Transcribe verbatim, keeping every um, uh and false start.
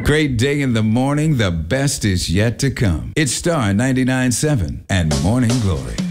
Great day in the morning. The best is yet to come. It's Star ninety-nine point seven and Morning Glory.